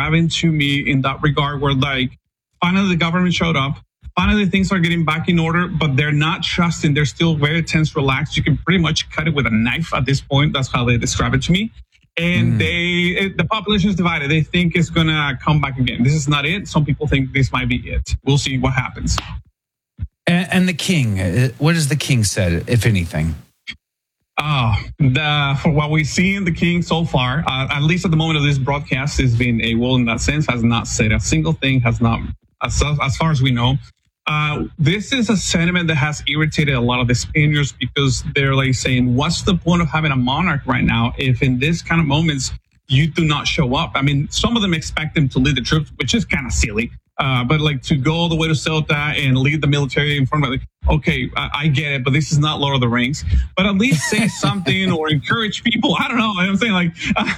describing to me in that regard, where like finally the government showed up. Finally, things are getting back in order, but they're not trusting. They're still very tense, relaxed. You can pretty much cut it with a knife at this point. That's how they describe it to me. And the population is divided. They think it's going to come back again. This is not it. Some people think this might be it. We'll see what happens. And the king, what has the king said, if anything? For what we've seen, the king so far, at least at the moment of this broadcast, has been AWOL in that sense, has not said a single thing, has not, as far as we know. This is a sentiment that has irritated a lot of the Spaniards, because they're like saying, what's the point of having a monarch right now if in this kind of moments you do not show up? I mean, some of them expect him to lead the troops, which is kind of silly. But like to go all the way to Ceuta and lead the military in front of it, okay, I get it, but this is not Lord of the Rings. But at least say something or encourage people. I don't know. I'm saying, like,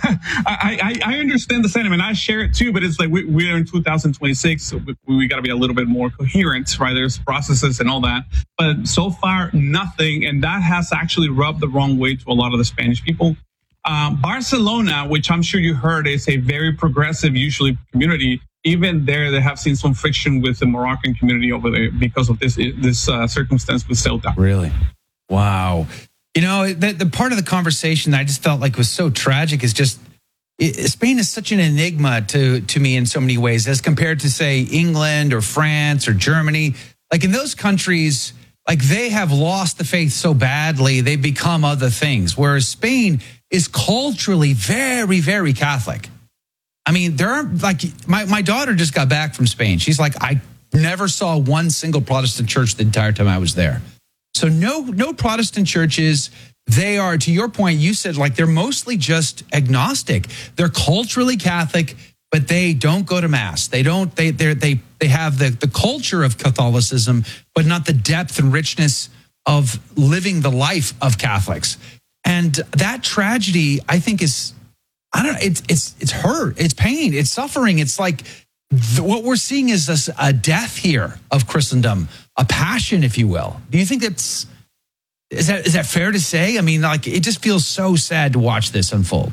I understand the sentiment. I share it too, but it's like we're in 2026. So we got to be a little bit more coherent, right? There's processes and all that. But so far, nothing. And that has actually rubbed the wrong way to a lot of the Spanish people. Barcelona, which I'm sure you heard, is a very progressive, usually community. Even there, they have seen some friction with the Moroccan community over there because of this circumstance with Ceuta. Really? Wow. You know, the part of the conversation that I just felt like was so tragic is just Spain is such an enigma to me in so many ways as compared to, say, England or France or Germany. Like in those countries, like they have lost the faith so badly, they become other things. Whereas Spain is culturally very, very Catholic. I mean, there are like my daughter just got back from Spain. She's like, I never saw one single Protestant church the entire time I was there. So no Protestant churches. They are, to your point, you said like they're mostly just agnostic. They're culturally Catholic, but they don't go to mass. They don't. They have the culture of Catholicism, but not the depth and richness of living the life of Catholics. And that tragedy, I think, is. I don't know. It's hurt. It's pain. It's suffering. It's like what we're seeing is a death here of Christendom, a passion, if you will. Do you think is that fair to say? I mean, like it just feels so sad to watch this unfold.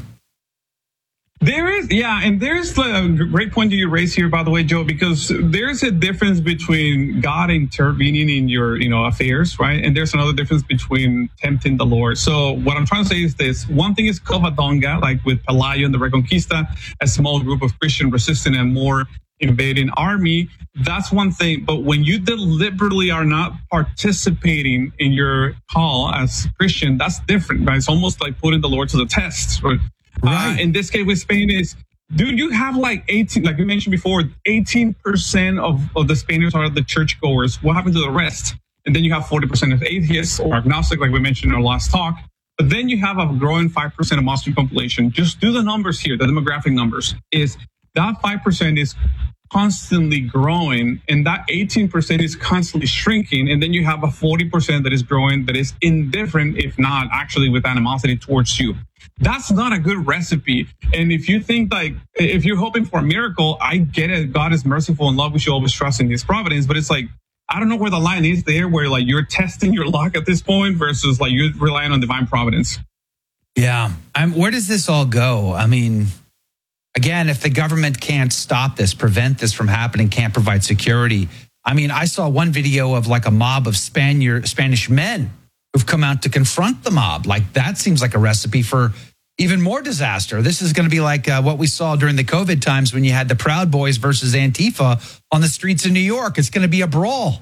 There's a great point that you raised here, by the way, Joe, because there's a difference between God intervening in your, affairs, right? And there's another difference between tempting the Lord. So what I'm trying to say is this. One thing is Covadonga, like with Pelayo and the Reconquista, a small group of Christian resisting and more invading army. That's one thing. But when you deliberately are not participating in your call as Christian, that's different, right? It's almost like putting the Lord to the test, right? Right. In this case with Spain is, dude, you have like 18, like we mentioned before, 18% of the Spaniards are the churchgoers. What happened to the rest? And then you have 40% of atheists or agnostic, like we mentioned in our last talk. But then you have a growing 5% of Muslim population. Just do the numbers here, the demographic numbers, is that 5% is constantly growing and that 18% is constantly shrinking. And then you have a 40% that is growing, that is indifferent, if not actually with animosity towards you. That's not a good recipe. And if you think like, if you're hoping for a miracle, I get it. God is merciful and love. We should always trust in his providence. But it's like, I don't know where the line is there, where like you're testing your luck at this point versus like you're relying on divine providence. Yeah. Where does this all go? I mean, again, if the government can't stop this, prevent this from happening, can't provide security. I mean, I saw one video of like a mob of Spanish men who've come out to confront the mob. Like that seems like a recipe for even more disaster. This is going to be like what we saw during the COVID times when you had the Proud Boys versus Antifa on the streets of New York. It's going to be a brawl.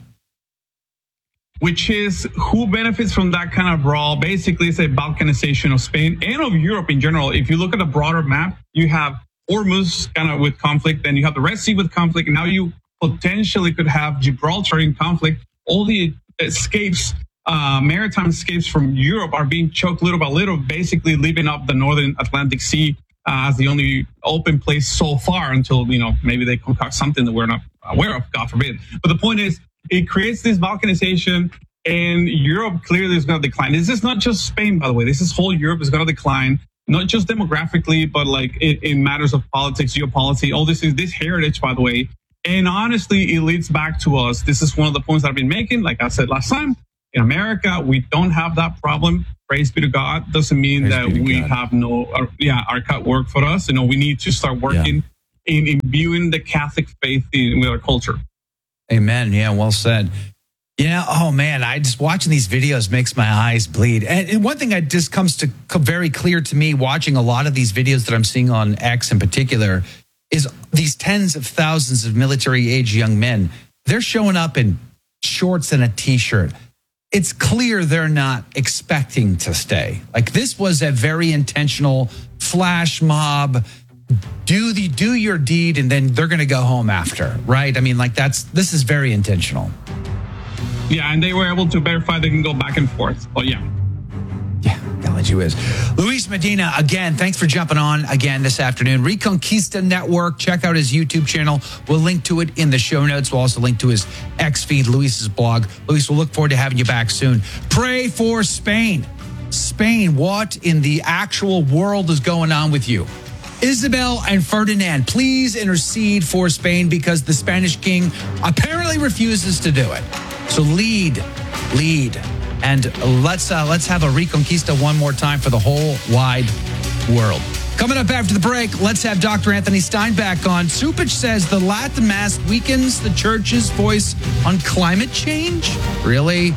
Which is who benefits from that kind of brawl? Basically, it's a balkanization of Spain and of Europe in general. If you look at the broader map, you have Hormuz kind of with conflict, then you have the Red Sea with conflict, and now you potentially could have Gibraltar in conflict. All the escapes, maritime escapes from Europe are being choked little by little, basically leaving up the northern Atlantic Sea as the only open place so far until, maybe they concoct something that we're not aware of, God forbid. But the point is, it creates this balkanization, and Europe clearly is going to decline. This is not just Spain, by the way. This is whole Europe is going to decline, not just demographically, but like in matters of politics, geopolitics, all this is this heritage, by the way. And honestly, it leads back to us. This is one of the points that I've been making. Like I said last time, in America, we don't have that problem. Praise be to God. Doesn't mean that we have no, our cut work for us. We need to start working in imbuing the Catholic faith with our culture. Amen. Yeah, well said. Yeah. Oh man, I just watching these videos makes my eyes bleed. And one thing that just comes to very clear to me watching a lot of these videos that I'm seeing on X in particular is these tens of thousands of military age young men. They're showing up in shorts and a t-shirt. It's clear they're not expecting to stay. Like this was a very intentional flash mob. Do your deed and then they're going to go home after, right? I mean, like this is very intentional. Yeah, and they were able to verify they can go back and forth. But yeah. Yeah, God, you is. Luis Medina, again, thanks for jumping on again this afternoon. Reconquista Network, check out his YouTube channel. We'll link to it in the show notes. We'll also link to his X feed, Luis's blog. Luis, we'll look forward to having you back soon. Pray for Spain. Spain, what in the actual world is going on with you? Isabel and Ferdinand, please intercede for Spain because the Spanish king apparently refuses to do it. So lead, and let's have a Reconquista one more time for the whole wide world. Coming up after the break, let's have Dr. Anthony Stein back on. Supich says the Latin Mass weakens the church's voice on climate change. Really?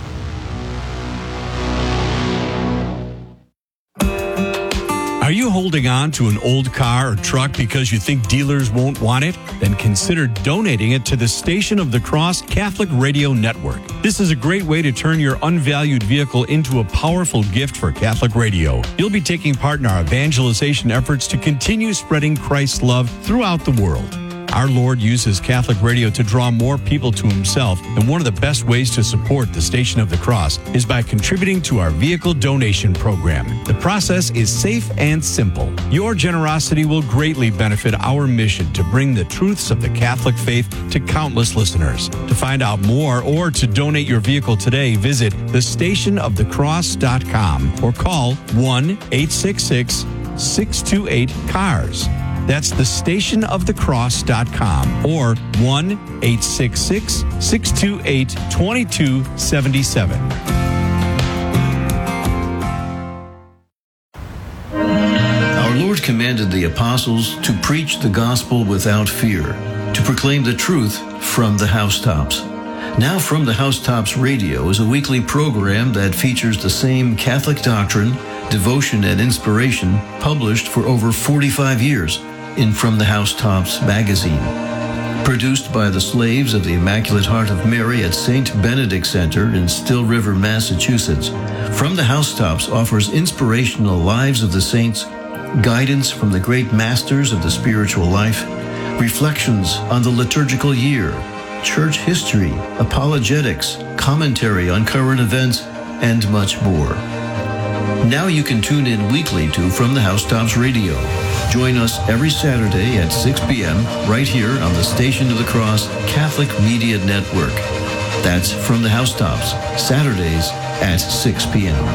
Are you holding on to an old car or truck because you think dealers won't want it? Then consider donating it to the Station of the Cross Catholic Radio Network. This is a great way to turn your unvalued vehicle into a powerful gift for Catholic radio. You'll be taking part in our evangelization efforts to continue spreading Christ's love throughout the world. Our Lord uses Catholic radio to draw more people to himself, and one of the best ways to support the Station of the Cross is by contributing to our vehicle donation program. The process is safe and simple. Your generosity will greatly benefit our mission to bring the truths of the Catholic faith to countless listeners. To find out more or to donate your vehicle today, visit thestationofthecross.com or call 1-866-628-CARS. That's thestationofthecross.com or 1-866-628-2277. Our Lord commanded the apostles to preach the gospel without fear, to proclaim the truth from the housetops. Now From the Housetops Radio is a weekly program that features the same Catholic doctrine, devotion, and inspiration published for over 45 years in From the Housetops magazine. Produced by the slaves of the Immaculate Heart of Mary at St. Benedict Center in Still River, Massachusetts, From the Housetops offers inspirational lives of the saints, guidance from the great masters of the spiritual life, reflections on the liturgical year, church history, apologetics, commentary on current events, and much more. Now you can tune in weekly to From the Housetops Radio. Join us every Saturday at 6 p.m. right here on the Station of the Cross Catholic Media Network. That's From the Housetops, Saturdays at 6 p.m.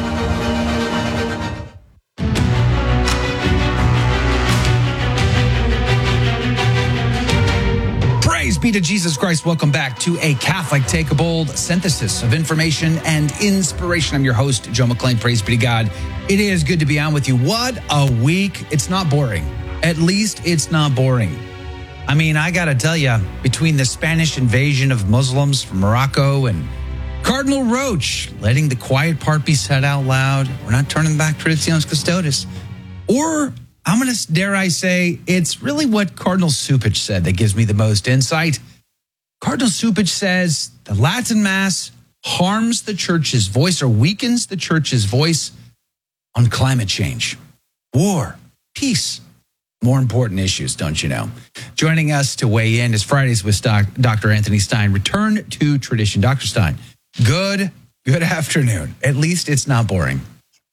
Praise be to Jesus Christ. Welcome back to A Catholic Take a Bold, synthesis of information and inspiration. I'm your host, Joe McClain. Praise be to God. It is good to be on with you. What a week. It's not boring. At least it's not boring. I mean, I got to tell you, between the Spanish invasion of Muslims from Morocco and Cardinal Roach letting the quiet part be said out loud, we're not turning back Traditionis Custodes. Or I'm going to, dare I say, it's really what Cardinal Supich said that gives me the most insight. Cardinal Supich says the Latin Mass harms the church's voice or weakens the church's voice on climate change, war, peace, more important issues, don't you know? Joining us to weigh in is Fridays with Dr. Anthony Stein. Return to tradition. Dr. Stein, good afternoon. At least it's not boring.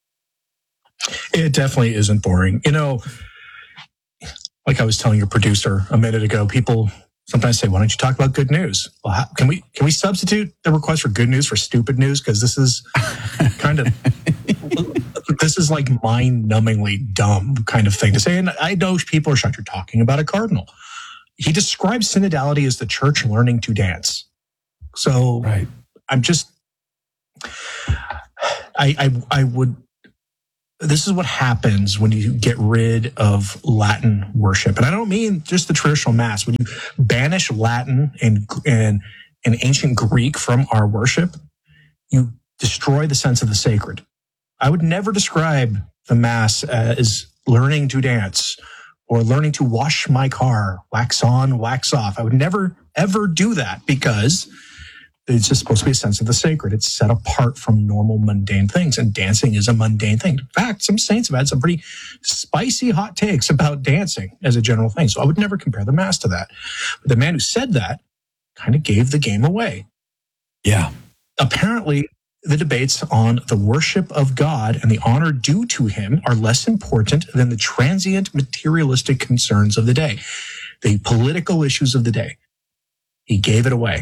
It definitely isn't boring. You know, like I was telling your producer a minute ago, people sometimes say, why don't you talk about good news? Well, can we substitute the request for good news for stupid news? Because this is kind of... This is like mind-numbingly dumb kind of thing to say. And I know people are shocked you're talking about a cardinal. He describes synodality as the church learning to dance. So right. I'm just, I would this is what happens when you get rid of Latin worship. And I don't mean just the traditional Mass. When you banish Latin and ancient Greek from our worship, you destroy the sense of the sacred. I would never describe the Mass as learning to dance or learning to wash my car, wax on, wax off. I would never, ever do that because it's just supposed to be a sense of the sacred. It's set apart from normal mundane things, and dancing is a mundane thing. In fact, some saints have had some pretty spicy hot takes about dancing as a general thing. So I would never compare the Mass to that. But the man who said that kind of gave the game away. Yeah. Apparently, the debates on the worship of God and the honor due to him are less important than the transient materialistic concerns of the day, the political issues of the day. He gave it away.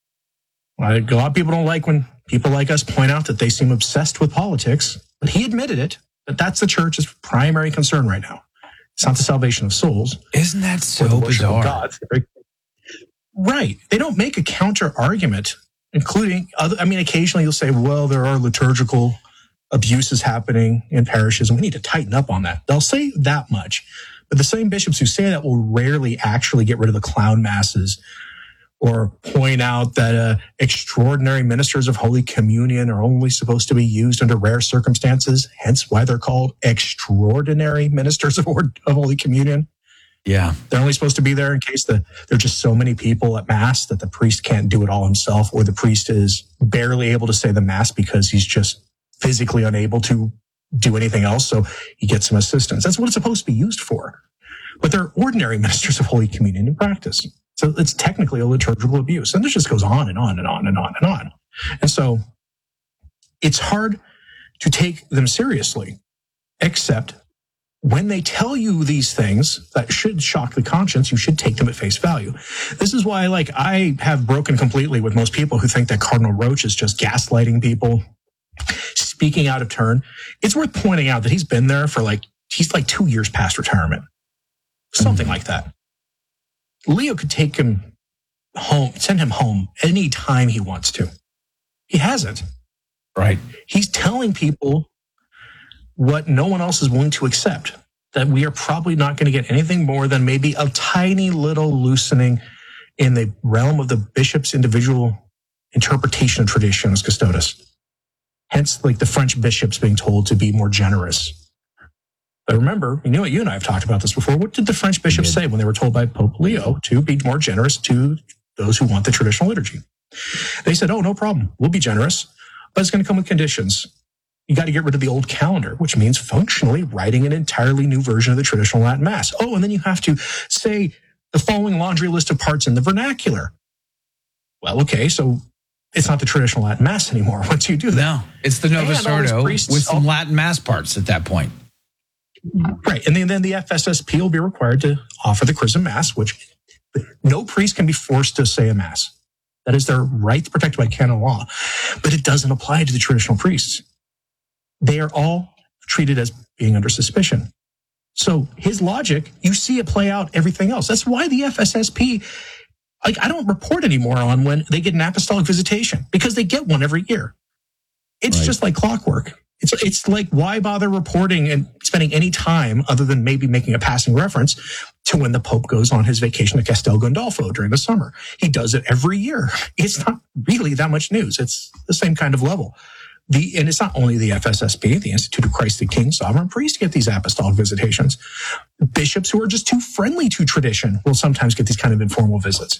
A lot of people don't like when people like us point out that they seem obsessed with politics, but he admitted it, that that's the church's primary concern right now. It's not the salvation of souls. Isn't that so bizarre? God. Right. They don't make a counter argument, including occasionally you'll say, well, there are liturgical abuses happening in parishes, and we need to tighten up on that. They'll say that much. But the same bishops who say that will rarely actually get rid of the clown masses or point out that extraordinary ministers of Holy Communion are only supposed to be used under rare circumstances, hence why they're called extraordinary ministers of Holy Communion. Yeah. They're only supposed to be there in case there are just so many people at Mass that the priest can't do it all himself, or the priest is barely able to say the Mass because he's just physically unable to do anything else, so he gets some assistance. That's what it's supposed to be used for. But they're ordinary ministers of Holy Communion in practice. So it's technically a liturgical abuse. And this just goes on and on and on and on and on. And so it's hard to take them seriously, except when they tell you these things that should shock the conscience, you should take them at face value. This is why, I have broken completely with most people who think that Cardinal Roach is just gaslighting people, speaking out of turn. It's worth pointing out that he's been there for he's 2 years past retirement. Something like that. Leo could take him home, send him home any time he wants to. He hasn't. Right. He's telling people what no one else is willing to accept, that we are probably not going to get anything more than maybe a tiny little loosening in the realm of the bishop's individual interpretation of Traditionis Custodes. Hence, the French bishops being told to be more generous. But remember, you and I have talked about this before. What did the French bishops say when they were told by Pope Leo to be more generous to those who want the traditional liturgy? They said, oh, no problem. We'll be generous, but it's going to come with conditions. You got to get rid of the old calendar, which means functionally writing an entirely new version of the traditional Latin Mass. Oh, and then you have to say the following laundry list of parts in the vernacular. Well, okay, so it's not the traditional Latin Mass anymore once you do that. No, it's the Novus Ordo with some Latin Mass parts at that point. Right. And then the FSSP will be required to offer the Chrism Mass, which no priest can be forced to say a Mass. That is their right protected by canon law. But it doesn't apply to the traditional priests. They are all treated as being under suspicion. So his logic, you see it play out everything else. That's why the FSSP, I don't report anymore on when they get an apostolic visitation, because they get one every year. It's just like clockwork. It's like, why bother reporting and spending any time other than maybe making a passing reference to when the Pope goes on his vacation to Castel Gandolfo during the summer? He does it every year. It's not really that much news. It's the same kind of level. And it's not only the FSSP, the Institute of Christ the King, sovereign priests get these apostolic visitations. Bishops who are just too friendly to tradition will sometimes get these kind of informal visits.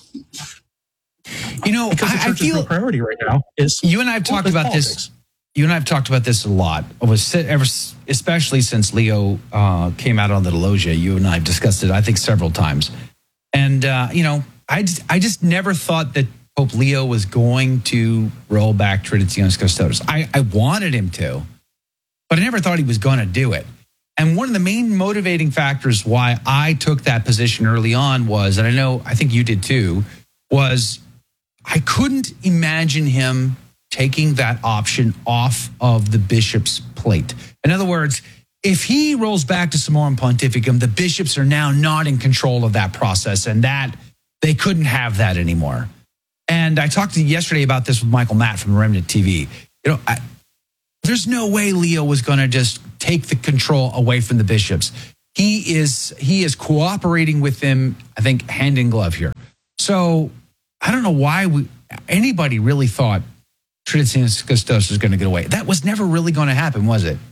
Because the church's real priority right now is you and I have talked about politics. this. You and I have talked about this a lot, especially since Leo came out on the Logia. You and I have discussed it, I think, several times. And, I just never thought that Pope Leo was going to roll back Traditionis Custodes. I wanted him to, but I never thought he was going to do it. And one of the main motivating factors why I took that position early on was, and I think you did too, was I couldn't imagine him taking that option off of the bishop's plate. In other words, if he rolls back to Summorum Pontificum, the bishops are now not in control of that process, and that they couldn't have that anymore. And I talked to you yesterday about this with Michael Matt from Remnant TV. There's no way Leo was going to just take the control away from the bishops. He is cooperating with them, I think, hand in glove here. So I don't know why anybody really thought Traditionis Custos was going to get away. That was never really going to happen, was it?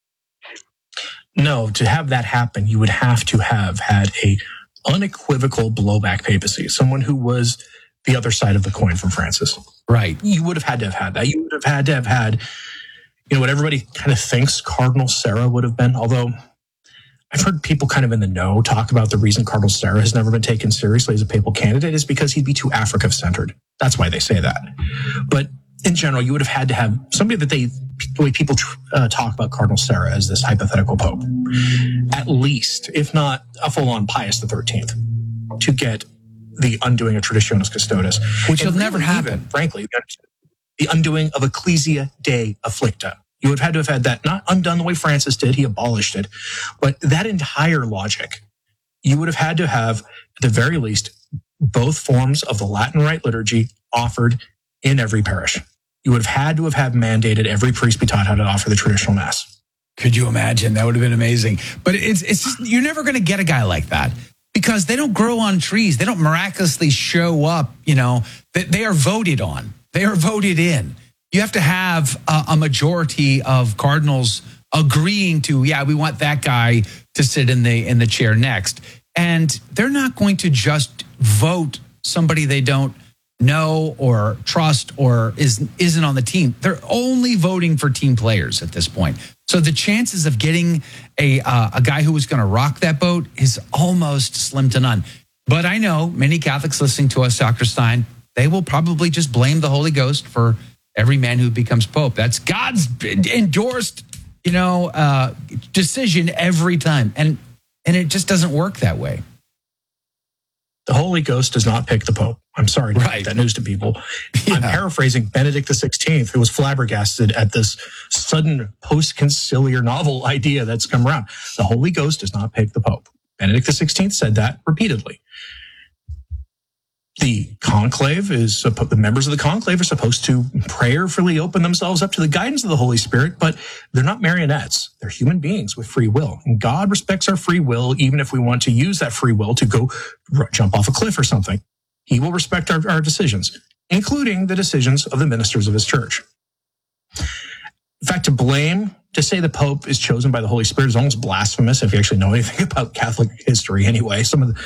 No, to have that happen, you would have to have had a unequivocal blowback papacy, someone who was the other side of the coin from Francis. Right. You would have had to have had that. You would have had, what everybody kind of thinks Cardinal Sarah would have been, although I've heard people kind of in the know talk about the reason Cardinal Sarah has never been taken seriously as a papal candidate is because he'd be too Africa-centered. That's why they say that. But in general, you would have had to have somebody that the way people talk about Cardinal Sarah as this hypothetical pope, at least, if not a full-on Pius XIII, to get the undoing of Traditionis Custodes. Which will never happen. Frankly, the undoing of Ecclesia Dei Afflicta. You would have had to have had that not undone the way Francis did. He abolished it. But that entire logic, you would have had to have, at the very least, both forms of the Latin Rite liturgy offered in every parish. You would have had mandated every priest be taught how to offer the traditional mass. Could you imagine? That would have been amazing. But it's just, you're never going to get a guy like that because they don't grow on trees. They don't miraculously show up, they are voted on. They are voted in. You have to have a majority of cardinals agreeing to, we want that guy to sit in the chair next. And they're not going to just vote somebody they don't know or trust or isn't on the team. They're only voting for team players at this point. So the chances of getting a guy who is going to rock that boat is almost slim to none. But I know many Catholics listening to us, Dr. Stein, they will probably just blame the Holy Ghost for every man who becomes pope. That's God's endorsed, decision every time. And it just doesn't work that way. The Holy Ghost does not pick the Pope. I'm sorry to break that news to people. Yeah. I'm paraphrasing Benedict XVI, who was flabbergasted at this sudden post-conciliar novel idea that's come around. The Holy Ghost does not pick the Pope. Benedict XVI said that repeatedly. The conclave the members of the conclave are supposed to prayerfully open themselves up to the guidance of the Holy Spirit, but they're not marionettes. They're human beings with free will. And God respects our free will, even if we want to use that free will to go jump off a cliff or something. He will respect our decisions, including the decisions of the ministers of his church. In fact, to say the Pope is chosen by the Holy Spirit is almost blasphemous if you actually know anything about Catholic history. Anyway, some of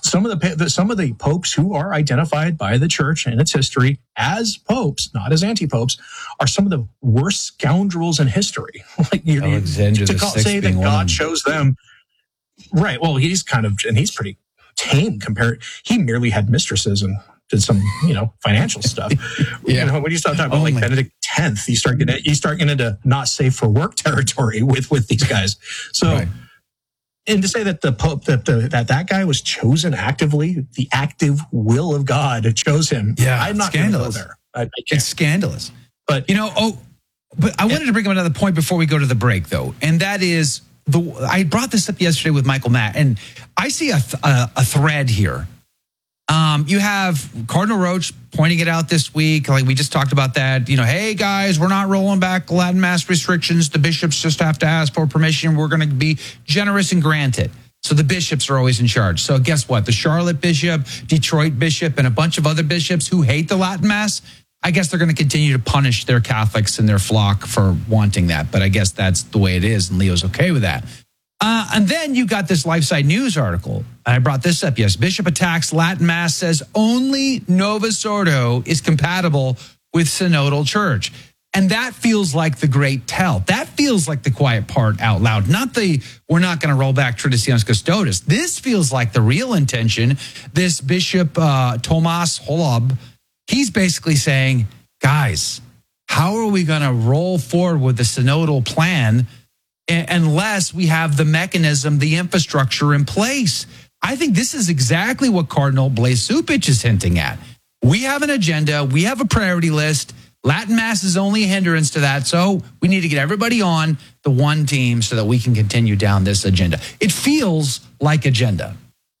the popes who are identified by the Church and its history as popes, not as anti-popes, are some of the worst scoundrels in history. Alexander the Sixth say that God chose them, right? Well, he's pretty tame compared. He merely had mistresses and did some, financial stuff. Yeah. When you start talking about like Benedict X, you start getting into not safe for work territory with these guys. So, and to say that the Pope, that guy was chosen actively, the active will of God chose him. Yeah, I'm not going to go there. It's scandalous. But but I wanted to bring up another point before we go to the break, though, and that is I brought this up yesterday with Michael Matt, and I see a thread here. You have Cardinal Roach pointing it out this week. Like we just talked about that. Hey guys, we're not rolling back Latin Mass restrictions. The bishops just have to ask for permission. We're going to be generous and grant it. So the bishops are always in charge. So guess what? The Charlotte bishop, Detroit bishop, and a bunch of other bishops who hate the Latin Mass, I guess they're going to continue to punish their Catholics and their flock for wanting that. But I guess that's the way it is, and Leo's okay with that. And then you got this LifeSite News article. I brought this up, yes. Bishop attacks Latin Mass, says only Novus Ordo is compatible with synodal church. And that feels like the great tell. That feels like the quiet part out loud. Not we're not going to roll back Traditionis Custodes. This feels like the real intention. This Bishop Tomas Holob, he's basically saying, guys, how are we going to roll forward with the synodal plan unless we have the mechanism, the infrastructure in place? I think this is exactly what Cardinal Blase Cupich is hinting at. We have an agenda. We have a priority list. Latin Mass is only a hindrance to that. So we need to get everybody on the one team so that we can continue down this agenda. It feels like agenda.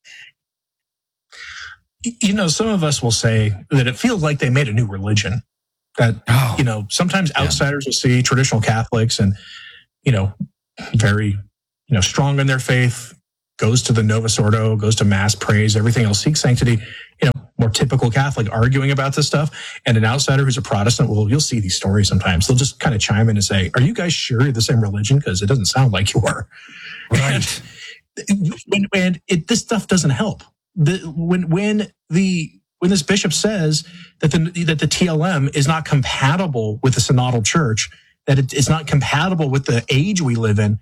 Some of us will say that it feels like they made a new religion. That, sometimes outsiders will see traditional Catholics and, very, strong in their faith, goes to the Novus Ordo, goes to Mass, prays, everything else, seeks sanctity, more typical Catholic arguing about this stuff. And an outsider who's a Protestant, well, you'll see these stories sometimes. They'll just kind of chime in and say, are you guys sure you're the same religion? Because it doesn't sound like you are. Right. And this stuff doesn't help. When this bishop says that the TLM is not compatible with the synodal church, that it's not compatible with the age we live in,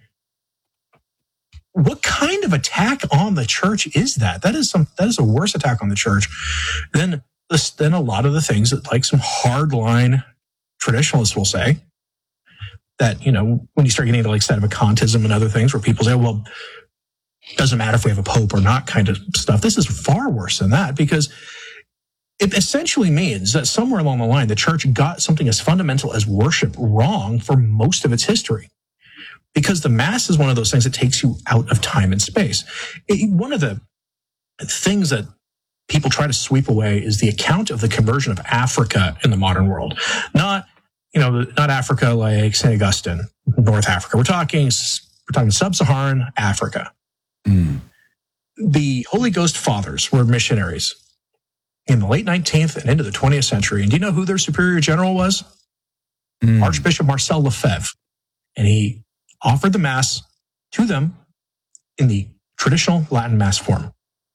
what kind of attack on the church is that? That is a worse attack on the church than a lot of the things that like some hardline traditionalists will say. That, when you start getting into like sedevacantism and other things where people say, well, doesn't matter if we have a pope or not kind of stuff. This is far worse than that, because it essentially means that somewhere along the line, the church got something as fundamental as worship wrong for most of its history. Because the Mass is one of those things that takes you out of time and space. One of the things that people try to sweep away is the account of the conversion of Africa in the modern world. Not Africa like St. Augustine, North Africa. We're talking sub-Saharan Africa. Mm. The Holy Ghost Fathers were missionaries in the late 19th and into the 20th century. And do you know who their superior general was? Archbishop Marcel Lefebvre. And he offered the Mass to them in the traditional Latin Mass form.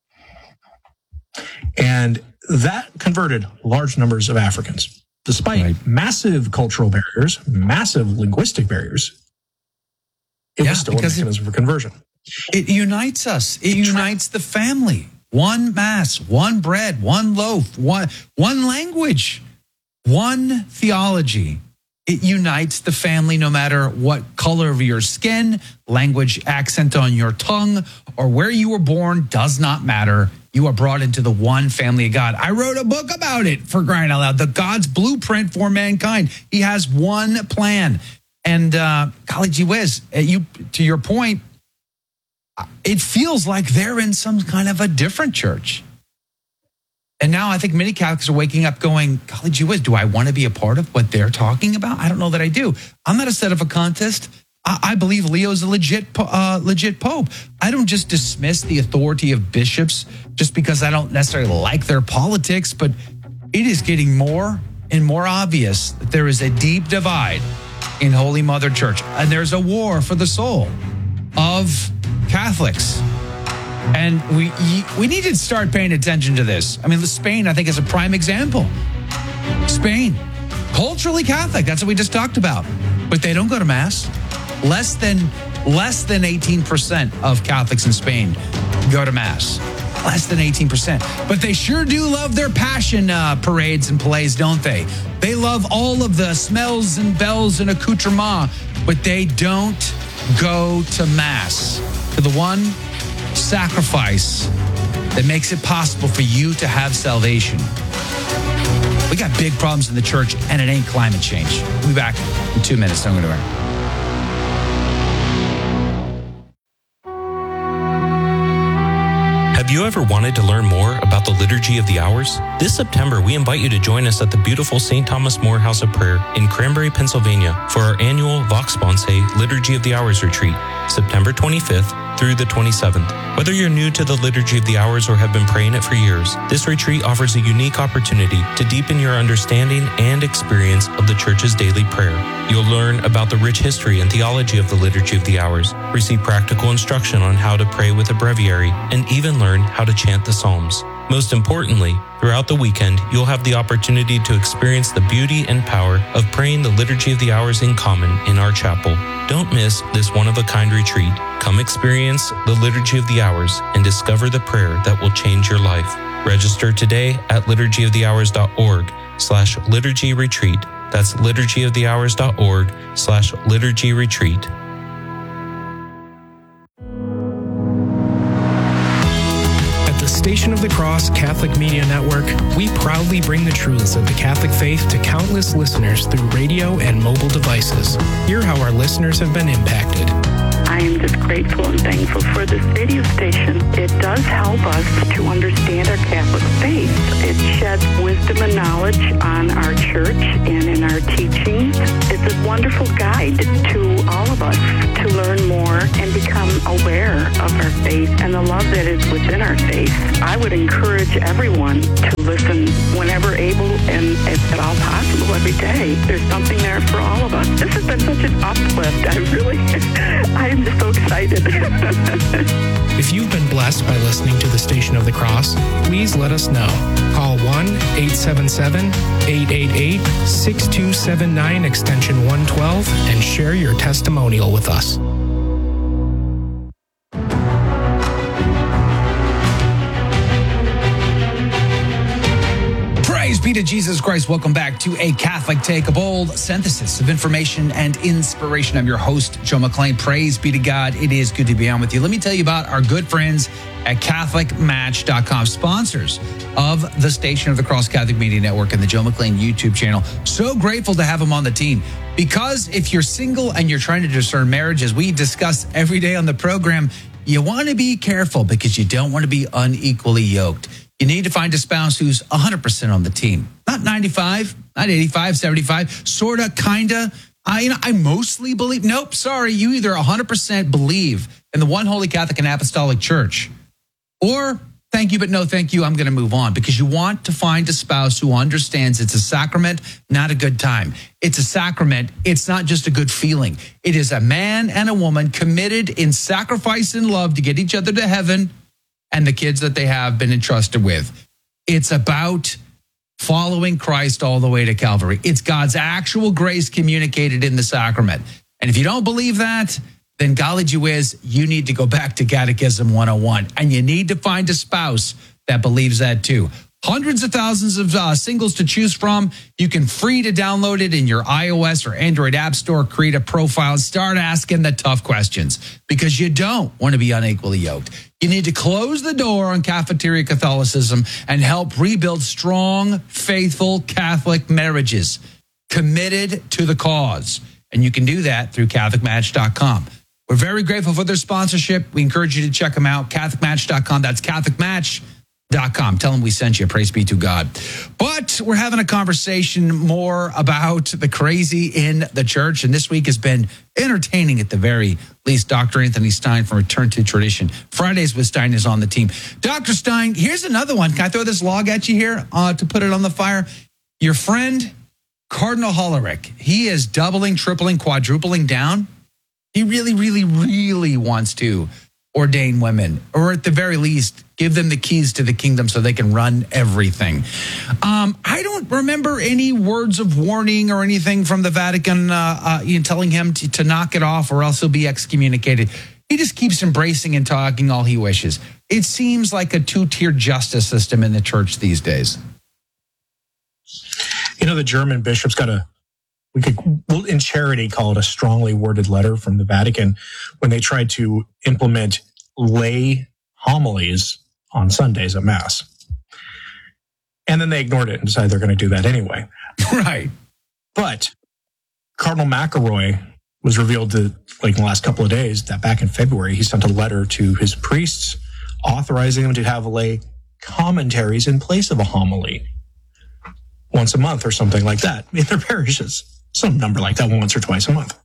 And that converted large numbers of Africans. Despite massive cultural barriers, massive linguistic barriers, it was still a mechanism for conversion. It unites us. It unites the family. One Mass, one bread, one loaf, one language, one theology. It unites the family no matter what color of your skin, language, accent on your tongue, or where you were born, does not matter. You are brought into the one family of God. I wrote a book about it, for crying out loud. The God's blueprint for mankind. He has one plan. And golly gee whiz, to your point, it feels like they're in some kind of a different church. And now I think many Catholics are waking up going, golly gee whiz, do I want to be a part of what they're talking about? I don't know that I do. I'm not a sedevacantist. I believe Leo's a legit pope. I don't just dismiss the authority of bishops just because I don't necessarily like their politics, but it is getting more and more obvious that there is a deep divide in Holy Mother Church. And there's a war for the soul of Catholics. And we need to start paying attention to this. I mean, Spain, I think, is a prime example. Spain, culturally Catholic. That's what we just talked about. But they don't go to Mass. Less than 18% of Catholics in Spain go to Mass. Less than 18%. But they sure do love their passion parades and plays, don't they? They love all of the smells and bells and accoutrements, but they don't go to Mass, to the one sacrifice that makes it possible for you to have salvation. We got big problems in the church, and it ain't climate change. We'll be back in 2 minutes. Don't go anywhere. Have you ever wanted to learn more about the Liturgy of the Hours? This September, we invite you to join us at the beautiful St. Thomas More House of Prayer in Cranberry, Pennsylvania for our annual Vox Sponsae Liturgy of the Hours retreat, September 25th through the 27th. Whether you're new to the Liturgy of the Hours or have been praying it for years, this retreat offers a unique opportunity to deepen your understanding and experience of the Church's daily prayer. You'll learn about the rich history and theology of the Liturgy of the Hours, receive practical instruction on how to pray with a breviary, and even learn how to chant the Psalms. Most importantly, throughout the weekend, you'll have the opportunity to experience the beauty and power of praying the Liturgy of the Hours in common in our chapel. Don't miss this one-of-a-kind retreat. Come experience the Liturgy of the Hours and discover the prayer that will change your life. Register today at liturgyofthehours.org/liturgy retreat. That's liturgyofthehours.org/liturgy retreat. Station of the Cross Catholic Media Network, we proudly bring the truths of the Catholic faith to countless listeners through radio and mobile devices. Hear how our listeners have been impacted. I am just grateful and thankful for this radio station. It does help us to understand our Catholic faith. It sheds wisdom wisdom and knowledge on our church and in our teachings. It's a wonderful guide to all of us to learn more and become aware of our faith and the love that is within our faith. I would encourage everyone to listen whenever able and if at all possible every day. There's something there for all of us. This has been such an uplift. I am just so excited. If you've been blessed by listening to the Station of the Cross, please let us know. Call 1-877-888-6279 extension 112 and share your testimonial with us. Praise be to Jesus Christ. Welcome back to A Catholic Take, a bold synthesis of information and inspiration. I'm your host, Joe McClain. Praise be to God. It is good to be on with you. Let me tell you about our good friends at CatholicMatch.com, sponsors of the Station of the Cross Catholic Media Network and the Joe McClain YouTube channel. So grateful to have them on the team, because if you're single and you're trying to discern marriage, as we discuss every day on the program, you want to be careful because you don't want to be unequally yoked. You need to find a spouse who's 100% on the team. Not 95, not 85, 75, sort of, kind of. I mostly believe. Nope, sorry. You either 100% believe in the one holy Catholic and Apostolic Church, or thank you, but no thank you, I'm going to move on, because you want to find a spouse who understands it's a sacrament, not a good time. It's a sacrament. It's not just a good feeling. It is a man and a woman committed in sacrifice and love to get each other to heaven and the kids that they have been entrusted with. It's about following Christ all the way to Calvary. It's God's actual grace communicated in the sacrament. And if you don't believe that, then golly gee whiz, you need to go back to Catechism 101. And you need to find a spouse that believes that too. Hundreds of thousands of singles to choose from. You can free to download it in your iOS or Android app store, create a profile, and start asking the tough questions, because you don't want to be unequally yoked. You need to close the door on cafeteria Catholicism and help rebuild strong, faithful Catholic marriages committed to the cause. And you can do that through CatholicMatch.com. We're very grateful for their sponsorship. We encourage you to check them out, CatholicMatch.com. That's CatholicMatch.com. Tell them we sent you. Praise be to God. But we're having a conversation more about the crazy in the church. And this week has been entertaining at the very least. Dr. Anthony Stein from Return to Tradition. Fridays with Stein is on the team. Dr. Stein, here's another one. Can I throw this log at you here to put it on the fire? Your friend, Cardinal Hollerich, he is doubling, tripling, quadrupling down. He really, really, really wants to ordain women, or at the very least, give them the keys to the kingdom so they can run everything. I don't remember any words of warning or anything from the Vatican telling him to knock it off or else he'll be excommunicated. He just keeps embracing and talking all he wishes. It seems like a two-tier justice system in the church these days. You know, the German bishops got we'll in charity call it a strongly worded letter from the Vatican when they tried to implement lay homilies on Sundays at Mass. And then they ignored it and decided they're going to do that anyway. Right. But Cardinal McElroy was revealed to, like in the last couple of days, that back in February, he sent a letter to his priests authorizing them to have lay commentaries in place of a homily once a month or something like that in their parishes. Some number like that, once or twice a month.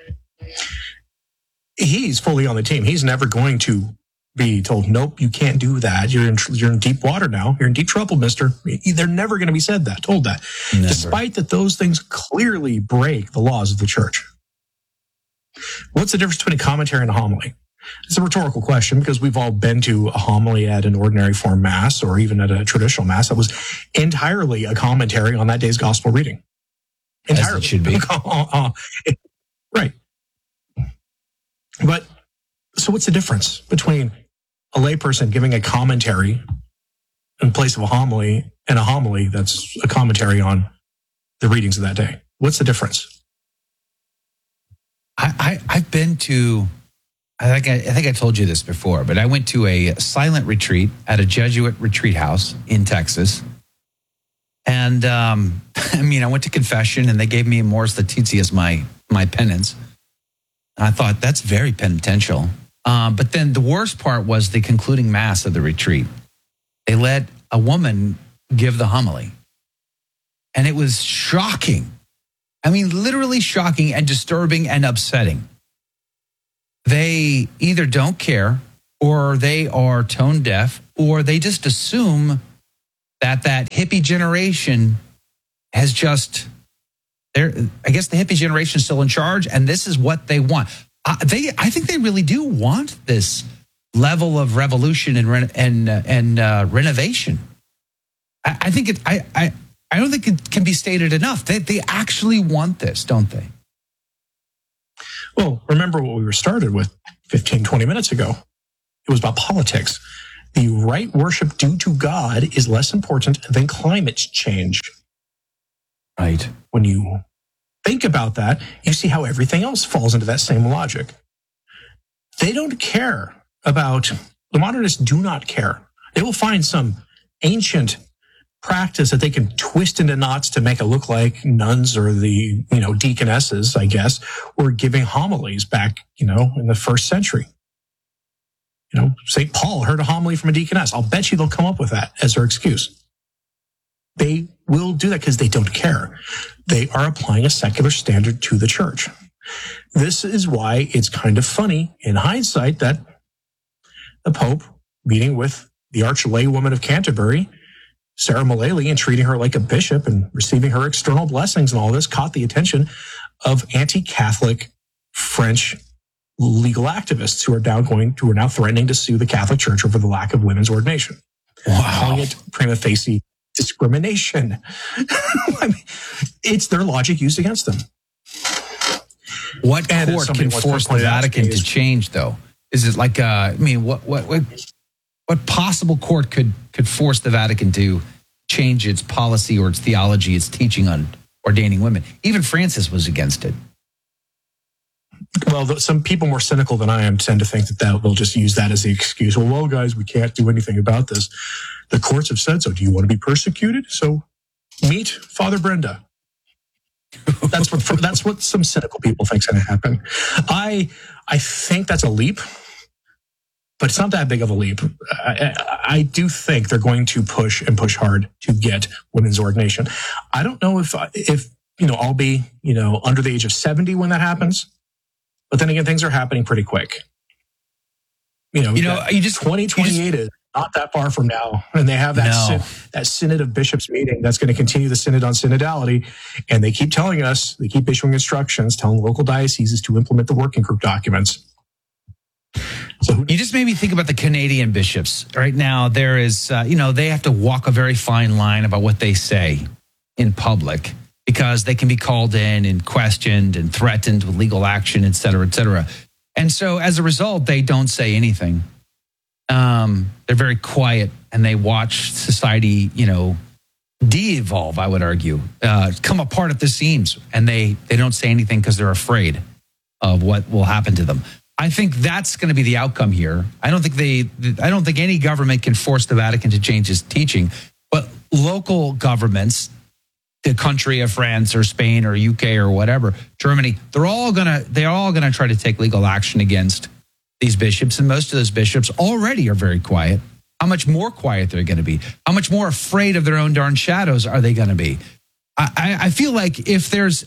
He's fully on the team. He's never going to be told, nope, you can't do that. You're in deep water now. You're in deep trouble, mister. They're never going to be told that. Never. Despite that those things clearly break the laws of the church. What's the difference between a commentary and a homily? It's a rhetorical question, because we've all been to a homily at an ordinary form Mass or even at a traditional Mass that was entirely a commentary on that day's gospel reading. Entirely. As it should be. Right. But so what's the difference between a layperson giving a commentary in place of a homily and a homily that's a commentary on the readings of that day? What's the difference? I've been to, I think I told you this before, but I went to a silent retreat at a Jesuit retreat house in Texas. And I went to confession and they gave me Amoris Laetitia as my penance. And I thought, that's very penitential. But then the worst part was the concluding Mass of the retreat. They let a woman give the homily. And it was shocking. I mean, literally shocking and disturbing and upsetting. They either don't care, or they are tone deaf, or they just assume that hippie generation has just, I guess the hippie generation is still in charge, and this is what they want. I think they really do want this level of revolution and renovation. I think I don't think it can be stated enough. They actually want this, don't they? Well, remember what we were started with 15, 20 minutes ago. It was about politics. The right worship due to God is less important than climate change. Right. When you think about that, you see how everything else falls into that same logic. They don't care about, the modernists do not care. They will find some ancient practice that they can twist into knots to make it look like nuns or the, deaconesses, I guess, were giving homilies back, in the first century. St. Paul heard a homily from a deaconess. I'll bet you they'll come up with that as their excuse. They will do that because they don't care. They are applying a secular standard to the church. This is why it's kind of funny in hindsight that the Pope, meeting with the Archlaywoman of Canterbury, Sarah Mullally, and treating her like a bishop and receiving her external blessings and all this, caught the attention of anti-Catholic French legal activists who are now threatening to sue the Catholic Church over the lack of women's ordination. Wow. Calling it prima facie discrimination. I mean, it's their logic used against them. What court can force the Vatican to change, though? Is it like, what possible court could force the Vatican to change its policy or its theology, its teaching on ordaining women? Even Francis was against it. Well, some people more cynical than I am tend to think that they'll just use that as the excuse. Well, guys, we can't do anything about this. The courts have said so. Do you want to be persecuted? So meet Father Brenda. That's what some cynical people think is going to happen. I think that's a leap, but it's not that big of a leap. I do think they're going to push hard to get women's ordination. I don't know if I'll be under the age of 70 when that happens. But then again, things are happening pretty quick. You just 2028 is not that far from now, and they have that Synod of Bishops meeting that's going to continue the Synod on synodality, and they keep telling us, they keep issuing instructions, telling local dioceses to implement the working group documents. So you just made me think about the Canadian bishops. Right now, there is, they have to walk a very fine line about what they say in public, because they can be called in and questioned and threatened with legal action, et cetera, et cetera. And so as a result, they don't say anything. They're very quiet, and they watch society, de-evolve, I would argue, come apart at the seams. And they don't say anything because they're afraid of what will happen to them. I think that's going to be the outcome here. I don't think any government can force the Vatican to change its teaching, but local governments, the country of France or Spain or UK or whatever, Germany, they're all gonna try to take legal action against these bishops, and most of those bishops already are very quiet. How much more quiet they're going to be? How much more afraid of their own darn shadows are they going to be? I feel like if there's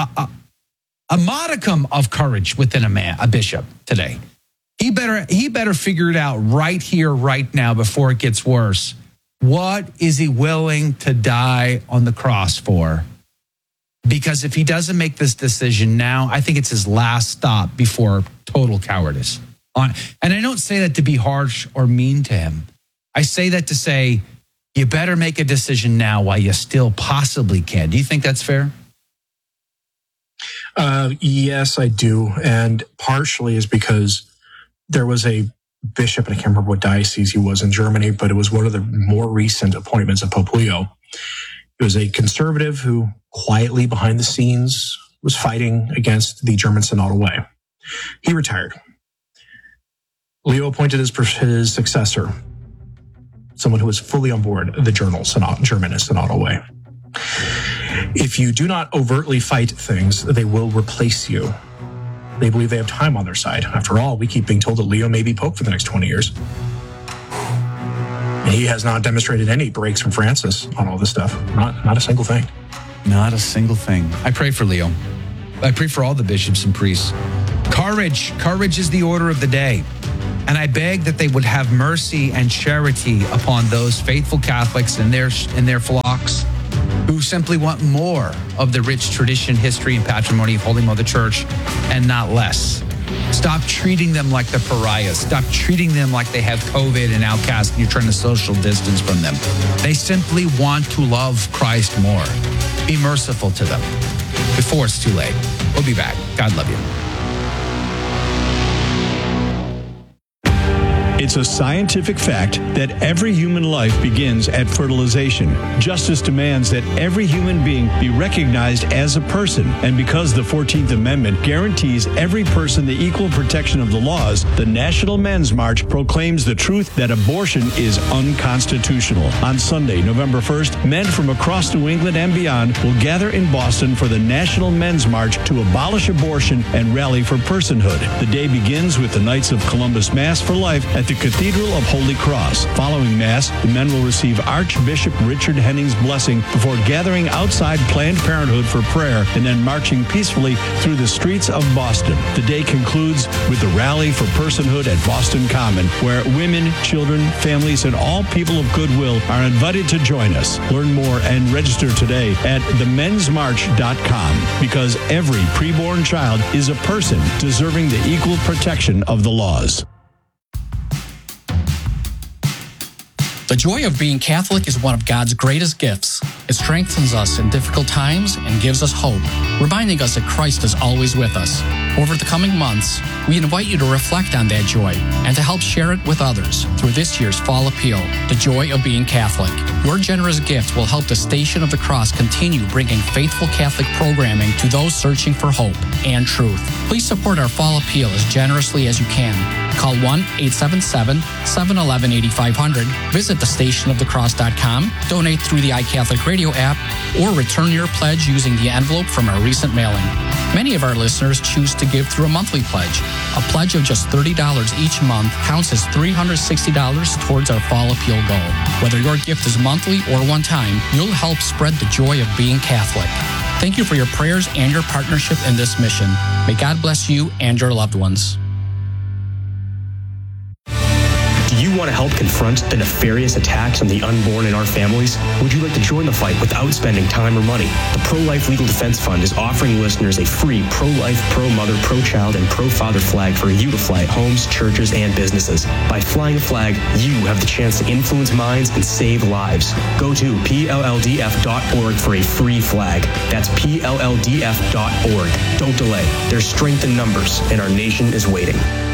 a modicum of courage within a bishop today, he better figure it out right here, right now, before it gets worse. What is he willing to die on the cross for? Because if he doesn't make this decision now, I think it's his last stop before total cowardice. And I don't say that to be harsh or mean to him. I say that to say, you better make a decision now while you still possibly can. Do you think that's fair? Yes, I do. And partially is because there was a bishop, and I can't remember what diocese he was in Germany, but it was one of the more recent appointments of Pope Leo. He was a conservative who quietly behind the scenes was fighting against the German synodal way. He retired. Leo appointed his successor, someone who was fully on board the German synodal way. If you do not overtly fight things, they will replace you. They believe they have time on their side. After all, we keep being told that Leo may be Pope for the next 20 years. And he has not demonstrated any breaks from Francis on all this stuff. Not a single thing. Not a single thing. I pray for Leo. I pray for all the bishops and priests. Courage. Courage is the order of the day. And I beg that they would have mercy and charity upon those faithful Catholics and their flocks who simply want more of the rich tradition, history, and patrimony of Holy Mother Church and not less. Stop treating them like the pariahs. Stop treating them like they have COVID and outcast and you're trying to social distance from them. They simply want to love Christ more. Be merciful to them before it's too late. We'll be back. God love you. It's a scientific fact that every human life begins at fertilization. Justice demands that every human being be recognized as a person. And because the 14th Amendment guarantees every person the equal protection of the laws, the National Men's March proclaims the truth that abortion is unconstitutional. On Sunday, November 1st, men from across New England and beyond will gather in Boston for the National Men's March to abolish abortion and rally for personhood. The day begins with the Knights of Columbus Mass for Life at the Cathedral of Holy Cross. Following Mass, the men will receive Archbishop Richard Henning's blessing before gathering outside Planned Parenthood for prayer and then marching peacefully through the streets of Boston. The day concludes with the Rally for Personhood at Boston Common, where women, children, families, and all people of goodwill are invited to join us. Learn more and register today at themensmarch.com, because every preborn child is a person deserving the equal protection of the laws. The joy of being Catholic is one of God's greatest gifts. It strengthens us in difficult times and gives us hope, reminding us that Christ is always with us. Over the coming months, we invite you to reflect on that joy and to help share it with others through this year's Fall Appeal, The Joy of Being Catholic. Your generous gift will help the Station of the Cross continue bringing faithful Catholic programming to those searching for hope and truth. Please support our Fall Appeal as generously as you can. Call 1-877-711-8500, visit thestationofthecross.com, donate through the iCatholic Radio app, or return your pledge using the envelope from our recent mailing. Many of our listeners choose to give through a monthly pledge. A pledge of just $30 each month counts as $360 towards our Fall Appeal goal. Whether your gift is monthly or one time, you'll help spread the joy of being Catholic. Thank you for your prayers and your partnership in this mission. May God bless you and your loved ones. Do you want to help confront the nefarious attacks on the unborn in our families? Would you like to join the fight without spending time or money? The Pro-Life Legal Defense Fund is offering listeners a free pro-life, pro-mother, pro-child, and pro-father flag for you to fly at homes, churches, and businesses. By flying a flag, you have the chance to influence minds and save lives. Go to PLLDF.org for a free flag. That's PLLDF.org. Don't delay. There's strength in numbers, and our nation is waiting.